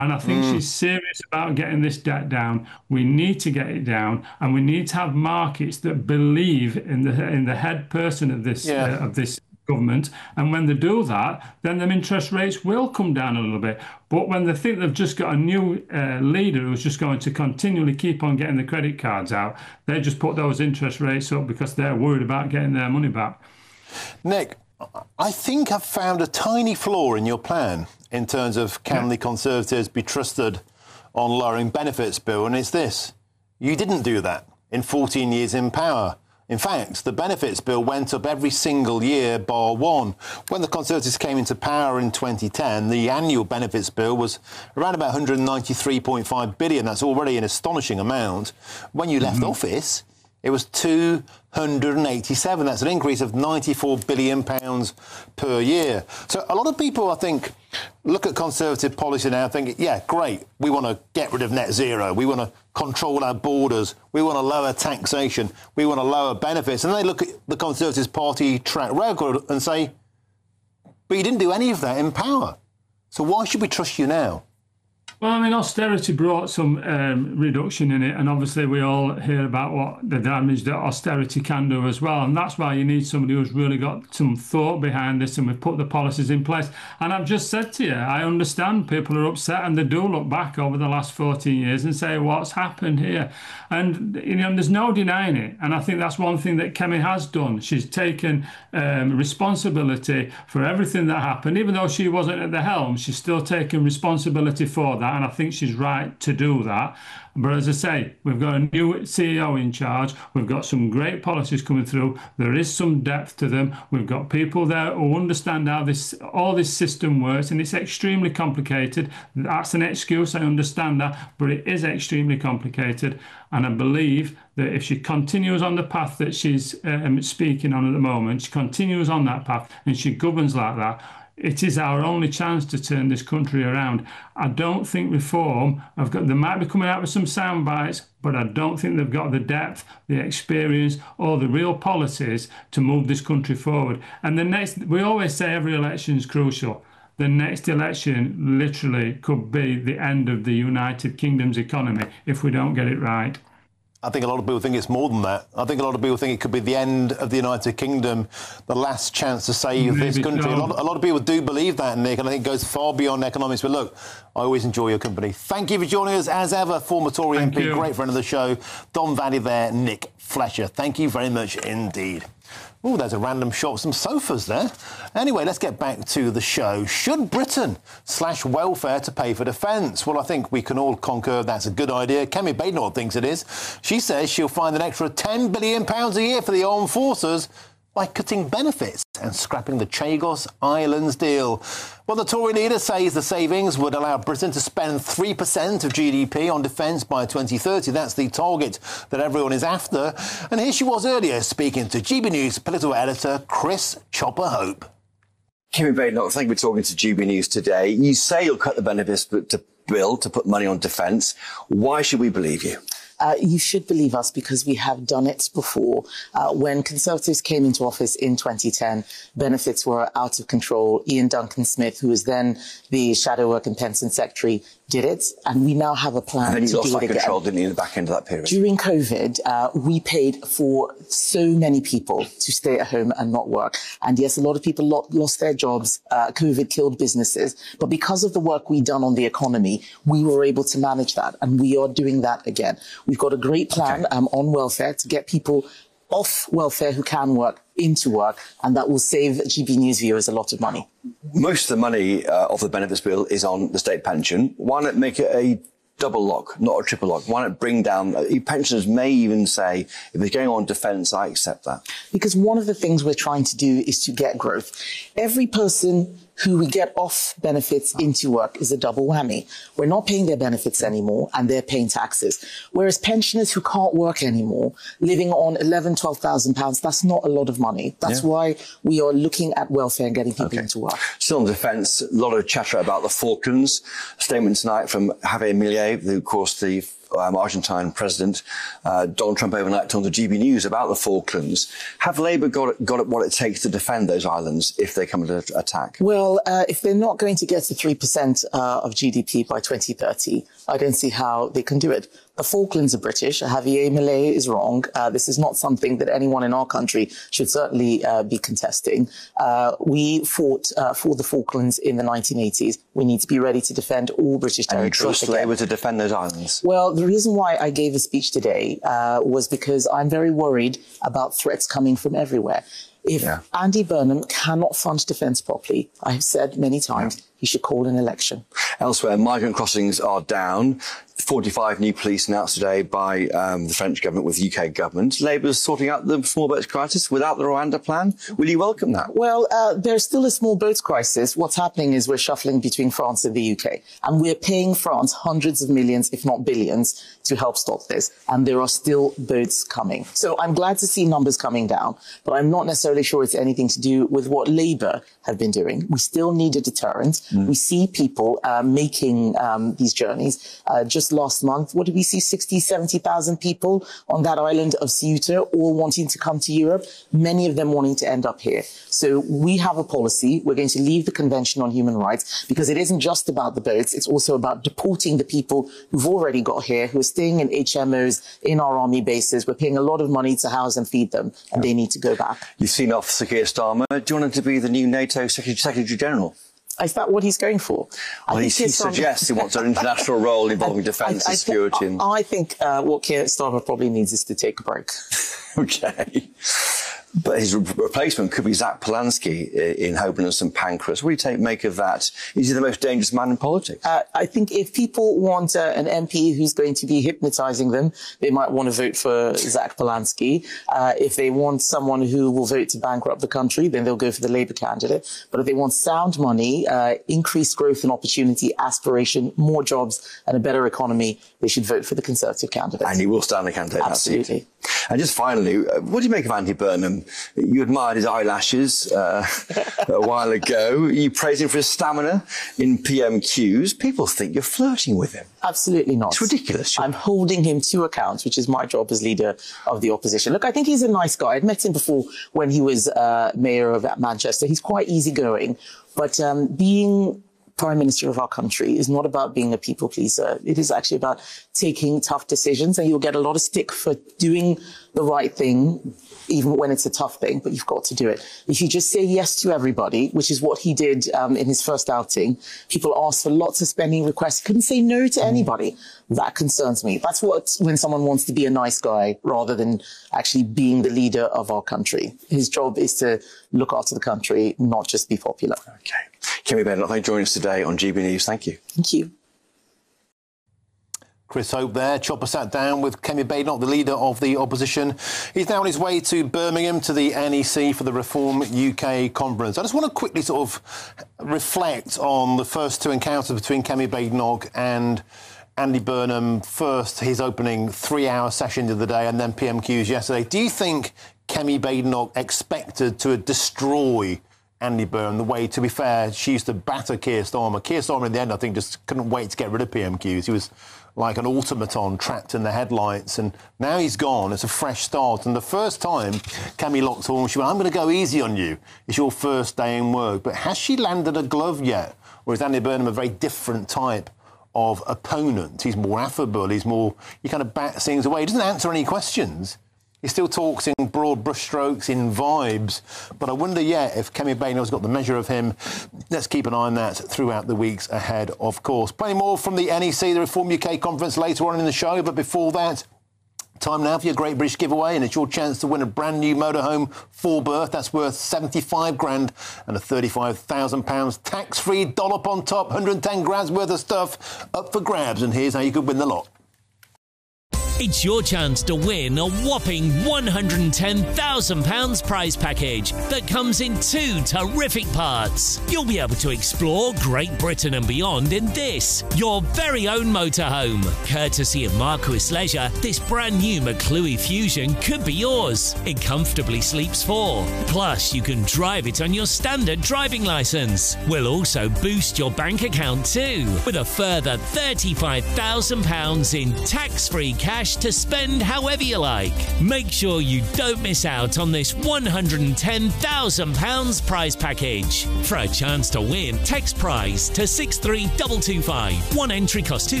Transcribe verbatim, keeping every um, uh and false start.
And I think Mm. she's serious about getting this debt down. We need to get it down, and we need to have markets that believe in the in the head person of this Yeah. uh, of this government. And when they do that, then the interest rates will come down a little bit. But when they think they've just got a new uh, leader who's just going to continually keep on getting the credit cards out, they just put those interest rates up because they're worried about getting their money back. Nick, I think I've found a tiny flaw in your plan in terms of can the Conservatives be trusted on lowering benefits bill, and it's this. You didn't do that in fourteen years in power. In fact, the benefits bill went up every single year bar one. When the Conservatives came into power in twenty ten, the annual benefits bill was around about one hundred ninety-three point five billion. That's already an astonishing amount. When you left mm-hmm. office, it was two hundred eighty-seven. That's an increase of ninety-four billion pounds per year. So a lot of people, I think, look at Conservative policy now and think, yeah, great, we want to get rid of net zero, we want to control our borders, we want to lower taxation, we want to lower benefits. And they look at the Conservative Party track record and say, but you didn't do any of that in power. So why should we trust you now? Well, I mean, austerity brought some um, reduction in it, and obviously we all hear about what the damage that austerity can do as well, and that's why you need somebody who's really got some thought behind this, and we've put the policies in place. And I've just said to you, I understand people are upset, and they do look back over the last fourteen years and say, what's happened here? And, you know, there's no denying it, and I think that's one thing that Kemi has done. She's taken um, responsibility for everything that happened. Even though she wasn't at the helm, she's still taken responsibility for that. And I think she's right to do that. But as I say, we've got a new C E O in charge. We've got some great policies coming through. There is some depth to them. We've got people there who understand how this all this system works, and it's extremely complicated. That's an excuse, I understand that, but it is extremely complicated. And I believe that if she continues on the path that she's um, speaking on at the moment, she continues on that path and she governs like that, it is our only chance to turn this country around. I don't think Reform have got, they might be coming out with some sound bites, but I don't think they've got the depth, the experience, or the real policies to move this country forward. And the next, we always say every election is crucial. The next election literally could be the end of the United Kingdom's economy if we don't get it right. I think a lot of people think it's more than that. I think a lot of people think it could be the end of the United Kingdom, the last chance to save Maybe this country. A lot, a lot of people do believe that, Nick, and I think it goes far beyond economics. But look, I always enjoy your company. Thank you for joining us, as ever, former Tory Thank M P, you. Great friend of the show, Don Valley there, Nick Fletcher. Thank you very much indeed. Oh, there's a random shot of some sofas there. Anyway, let's get back to the show. Should Britain slash welfare to pay for defence? Well, I think we can all concur that's a good idea. Kemi Badenoch thinks it is. She says she'll find an extra ten billion pounds a year for the armed forces by cutting benefits and scrapping the Chagos Islands deal. Well, the Tory leader says the savings would allow Britain to spend three percent of G D P on defence by twenty thirty. That's the target that everyone is after. And here she was earlier speaking to G B News political editor Chris Chopper Hope. Kemi Badenoch, thank you for talking to G B News today. You say you'll cut the benefits to bill to put money on defence. Why should we believe you? Uh, you should believe us because we have done it before. Uh, when Conservatives came into office in twenty ten, benefits were out of control. Ian Duncan Smith, who was then the Shadow Work and Pension Secretary, did it, and we now have a plan and then you to lost do that it again. control, didn't you, in the back end of that period? During COVID, uh, we paid for so many people to stay at home and not work. And yes, a lot of people lo lost their jobs. Uh, COVID killed businesses. But because of the work we've done on the economy, we were able to manage that, and we are doing that again. We've got a great plan okay. um, on welfare to get people off welfare who can work into work, and that will save G B News viewers a lot of money. Most of the money uh, of the benefits bill is on the state pension. Why not make it a double lock, not a triple lock? Why not bring down... Uh, pensioners may even say, if they're going on defence, I accept that. Because one of the things we're trying to do is to get growth. Every person who we get off benefits into work is a double whammy. We're not paying their benefits anymore, and they're paying taxes. Whereas pensioners who can't work anymore, living on eleven, twelve thousand pounds, that's not a lot of money. That's yeah. why we are looking at welfare and getting people okay. into work. Still on defence, a lot of chatter about the Falklands. A statement tonight from Javier Milei, who, of course, the um, Argentine President uh, Donald Trump overnight told the G B News about the Falklands. Have Labour got, got what it takes to defend those islands if they come under attack? Well, uh, if they're not going to get to three percent uh, of G D P by twenty thirty, I don't see how they can do it. The Falklands are British. Javier Milei is wrong. Uh, this is not something that anyone in our country should certainly uh, be contesting. Uh, we fought uh, for the Falklands in the nineteen eighties. We need to be ready to defend all British territory. And you trust Labour to defend those islands? Well, the reason why I gave a speech today uh, was because I'm very worried about threats coming from everywhere. If yeah. Andy Burnham cannot fund defence properly, I have said many times, yeah. he should call an election. Elsewhere, migrant crossings are down. forty-five new police announced today by um, the French government with the U K government. Labour's sorting out the small boats crisis without the Rwanda plan. Will you welcome that? Well, uh, there's still a small boats crisis. What's happening is we're shuffling between France and the U K. And we're paying France hundreds of millions, if not billions, to help stop this. And there are still boats coming. So I'm glad to see numbers coming down. But I'm not necessarily sure it's anything to do with what Labour have been doing. We still need a deterrent. Mm. We see people uh, making um, these journeys. Uh, just last month, what did we see? sixty, seventy thousand people on that island of Ceuta, all wanting to come to Europe, many of them wanting to end up here. So we have a policy. We're going to leave the Convention on Human Rights because it isn't just about the boats. It's also about deporting the people who've already got here, who are staying in H M Os, in our army bases. We're paying a lot of money to house and feed them, and they need to go back. You've seen off Sir Keir Starmer. Do you want him to be the new NATO Secretary, Secretary General? Is that what he's going for? Well, he, he suggests he wants an international role involving defence and security. Think, I, I think uh, what Keir Starmer probably needs is to take a break. OK. But his re- replacement could be Zach Polanski in Holderness and Pancras. What do you take, make of that? Is he the most dangerous man in politics? Uh, I think if people want uh, an M P who's going to be hypnotising them, they might want to vote for Zach Polanski. Uh, if they want someone who will vote to bankrupt the country, then they'll go for the Labour candidate. But if they want sound money, uh, increased growth and opportunity, aspiration, more jobs and a better economy, they should vote for the Conservative candidate. And he will stand a candidate. Absolutely. And just finally, what do you make of Andy Burnham? You admired his eyelashes uh, a while ago. You praised him for his stamina in P M Qs. People think you're flirting with him. Absolutely not. It's ridiculous. I'm holding him to account, which is my job as leader of the opposition. Look, I think he's a nice guy. I'd met him before when he was uh, mayor of Manchester. He's quite easygoing, but um, being Prime Minister of our country is not about being a people pleaser. It is actually about taking tough decisions, and you'll get a lot of stick for doing the right thing, even when it's a tough thing, but you've got to do it. If you just say yes to everybody, which is what he did um, in his first outing, people asked for lots of spending requests. He couldn't say no to anybody. That concerns me. That's what when someone wants to be a nice guy rather than actually being the leader of our country. His job is to look after the country, not just be popular. OK. Kemi Badenoch, thank you for joining us today on G B News. Thank you. Thank you. Chris Hope there. Chopper sat down with Kemi Badenoch, the leader of the opposition. He's now on his way to Birmingham to the N E C for the Reform U K conference. I just want to quickly sort of reflect on the first two encounters between Kemi Badenoch and Andy Burnham. First, his opening three-hour session of the day, and then P M Qs yesterday. Do you think Kemi Badenoch expected to destroy Andy Burnham the way, to be fair, she used to batter Keir Starmer? Keir Starmer, in the end, I think, just couldn't wait to get rid of P M Qs. He was like an automaton trapped in the headlights, and now he's gone. It's a fresh start. And the first time Kemi locked horns, she went, I'm going to go easy on you. It's your first day in work. But has she landed a glove yet? Or is Andy Burnham a very different type of opponent? He's more affable. He's more, he kind of bats things away. He doesn't answer any questions. He still talks in broad brushstrokes, in vibes. But I wonder yet if Kemi Badenoch's got the measure of him. Let's keep an eye on that throughout the weeks ahead, of course. Plenty more from the N E C, the Reform U K conference, later on in the show. But before that, time now for your Great British giveaway, and it's your chance to win a brand new motorhome four berth. That's worth seventy-five grand and a thirty-five thousand pounds tax-free dollop on top. one hundred ten grand's worth of stuff up for grabs. And here's how you could win the lot. It's your chance to win a whopping one hundred ten thousand pounds prize package that comes in two terrific parts. You'll be able to explore Great Britain and beyond in this, your very own motorhome. Courtesy of Marquis Leisure, this brand new McClue Fusion could be yours. It comfortably sleeps four. Plus, you can drive it on your standard driving licence. We'll also boost your bank account too, with a further thirty-five thousand pounds in tax-free cash to spend however you like. Make sure you don't miss out on this one hundred ten thousand pounds prize package. For a chance to win, text prize to six three two two five. One entry cost two